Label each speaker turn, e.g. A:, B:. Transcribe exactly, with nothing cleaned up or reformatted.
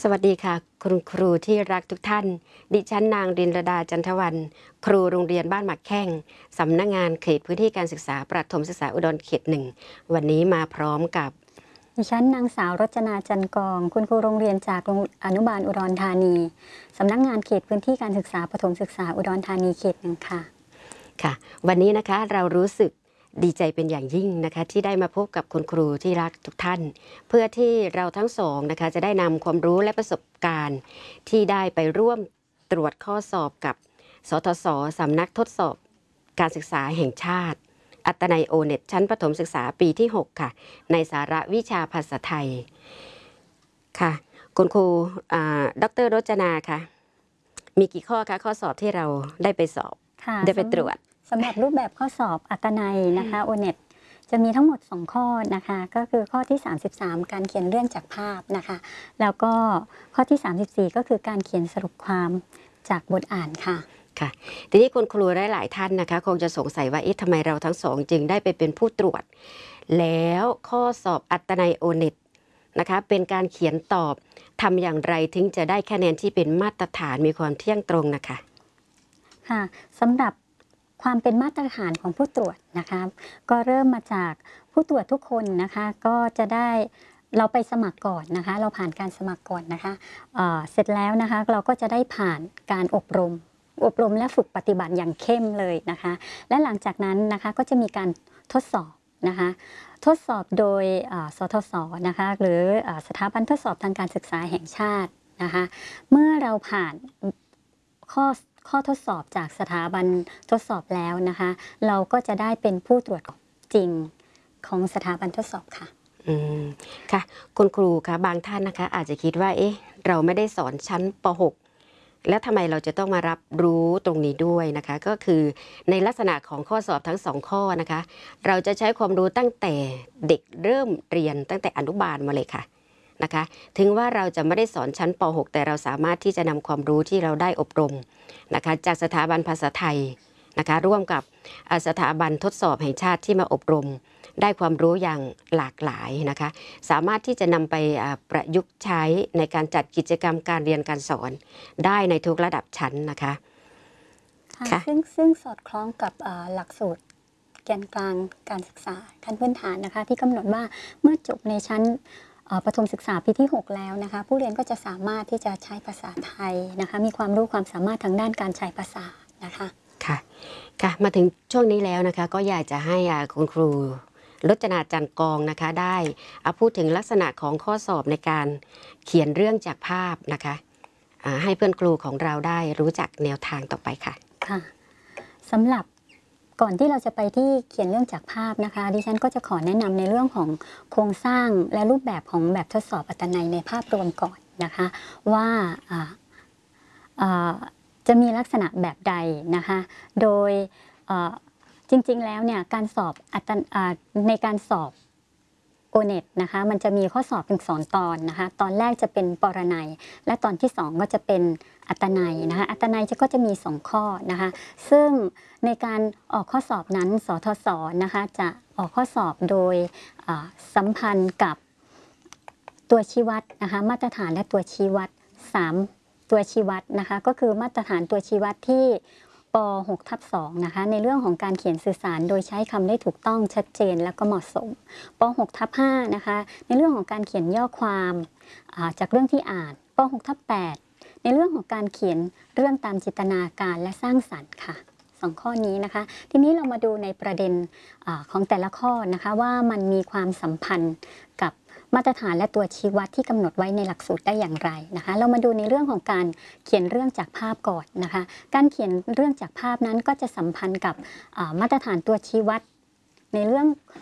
A: สวัสดีค่ะคุณครูที่รักทุกท่านดิฉันนางรินรดาจันทวรรณครูโรงเรียนบ้านหมักแข้งสำนักงานเขตพื้นที่การศึกษาประถมศึกษาอุดรเขตหนึ่งวันนี้มาพร้อมกับ
B: ดิฉันนางสาวรจนาจันกองคุณครูโรงเรียนจากอนุบาลอุดรธานีสำนักงานเขตพื้นที่การศึกษาประถมศึกษาอุดรธานีเขตหนึ่งค่ะ
A: ค่ะวันนี้นะคะเรารู้สึกดีใจเป็นอย่างยิ่งนะคะที่ได้มาพบกับคุณครูที่รักทุกท่านเพื่อที่เราทั้งสองนะคะจะได้นำความรู้และประสบการณ์ที่ได้ไปร่วมตรวจข้อสอบกับสทศสำนักทดสอบการศึกษาแห่งชาติอัตนัยโอเน็ตชั้นประถมศึกษาปีที่หกค่ะในสาระวิชาภาษาไทยค่ะคุณครูดร.รจนาค่ะมีกี่ข้อคะข้อสอบที่เราได้ไปสอบได้ไปตรวจ
B: สำหรับรูปแบบข้อสอบอัตนัยนะคะโอเน็ตจะมีทั้งหมดสองข้อนะคะก็คือข้อที่สามสิบสามการเขียนเรื่องจากภาพนะคะแล้วก็ข้อที่สามสิบสี่ก็คือการเขียนสรุปความจากบทอ่านค่ะ
A: ค่ะทีนี้คุณครูหลายๆท่านนะคะคงจะสงสัยว่าเอ๊ะทำไมเราทั้งสองจึงได้ไปเป็นผู้ตรวจแล้วข้อสอบอัตนัยโอเน็ตนะคะเป็นการเขียนตอบทำอย่างไรถึงจะได้คะแนนที่เป็นมาตรฐานมีความเที่ยงตรงนะคะ
B: ค่ะสำหรับความเป็นมาตรฐานของผู้ตรวจนะคะก็เริ่มมาจากผู้ตรวจทุกคนนะคะก็จะได้เราไปสมัครก่อนนะคะเราผ่านการสมัครก่อนนะคะ เอ่อ เสร็จแล้วนะคะเราก็จะได้ผ่านการอบรมอบรมและฝึกปฏิบัติอย่างเข้มเลยนะคะและหลังจากนั้นนะคะก็จะมีการทดสอบนะคะทดสอบโดยสทศนะคะหรือสถาบันทดสอบทางการศึกษาแห่งชาตินะคะเมื่อเราผ่านข้อข้อทดสอบจากสถาบันทดสอบแล้วนะคะเราก็จะได้เป็นผู้ตรวจจริงของสถาบันทดสอบค่ะ
A: อืมค่ะคุณครูคะบางท่านนะคะอาจจะคิดว่าเอ๊ะเราไม่ได้สอนชั้นป หกแล้วทำไมเราจะต้องมารับรู้ตรงนี้ด้วยนะคะก็คือในลักษณะของข้อสอบทั้งสองข้อนะคะเราจะใช้ความรู้ตั้งแต่เด็กเริ่มเรียนตั้งแต่อนุบาลมาเลยค่ะนะคะถึงว่าเราจะไม่ได้สอนชั้นป หกแต่เราสามารถที่จะนำความรู้ที่เราได้อบรมนะคะจากสถาบันภาษาไทยนะคะร่วมกับสถาบันทดสอบแห่งชาติที่มาอบรมได้ความรู้อย่างหลากหลายนะคะสามารถที่จะนำไปประยุกต์ใช้ในการจัดกิจกรรมการเรียนการสอนได้ในทุกระดับชั้นนะคะ
B: ค่ะซึ่งซึ่งสอดคล้องกับหลักสูตรแกนกลางการศึกษาขั้นพื้นฐานนะคะที่กำหนดว่าเมื่อจบในชั้นประถมศึกษาปีที่หกแล้วนะคะผู้เรียนก็จะสามารถที่จะใช้ภาษาไทยนะคะมีความรู้ความสามารถทางด้านการใช้ภาษานะคะ
A: ค่ะค่ะมาถึงช่วงนี้แล้วนะคะก็อยากจะให้คุณครูรจนาจันกองนะคะได้พูดถึงลักษณะของข้อสอบในการเขียนเรื่องจากภาพนะคะให้เพื่อนครูของเราได้รู้จักแนวทางต่อไปค่ะ
B: ค่ะสำหรับก่อนที่เราจะไปที่เขียนเรื่องจากภาพนะคะดิฉันก็จะขอแนะนำในเรื่องของโครงสร้างและรูปแบบของแบบทดสอบอัตนัยในภาพรวมก่อนนะคะว่าจะมีลักษณะแบบใดนะคะโดยจริงๆแล้วเนี่ยการสอบในการสอบโอเน็ตนะคะมันจะมีข้อสอบถึงสองตอนนะคะตอนแรกจะเป็นปรนัยและตอนที่สองก็จะเป็นอัตนัยนะคะอัตนัยก็จะมีสองข้อนะคะซึ่งในการออกข้อสอบนั้นสทศนะคะจะออกข้อสอบโดยสัมพันธ์กับตัวชี้วัดนะคะมาตรฐานและตัวชี้วัดสามตัวชี้วัดนะคะก็คือมาตรฐานตัวชี้วัดที่ป หก ทับ สองนะคะในเรื่องของการเขียนสื่อสารโดยใช้คำได้ถูกต้องชัดเจนและก็เหมาะสมป หก ทับ ห้านะคะในเรื่องของการเขียนย่อความจากเรื่องที่อ่านป หก ทับ แปดในเรื่องของการเขียนเรื่องตามจินตนาการและสร้างสรรค์ค่ะสองข้อนี้นะคะทีนี้เรามาดูในประเด็นอของแต่ละข้อนะคะว่ามันมีความสัมพันธ์กับมาตรฐานและตัวชี้วัดที่กำหนดไว้ในหลักสูตรได้อย่างไรนะคะเรามาดูในเรื่องของการเขียนเรื่องจากภาพก่อนนะคะการเขียนเรื่องจากภาพนั้นก็จะสัมพันธ์กับมาตรฐานตัวชี้วัดในเรื่อง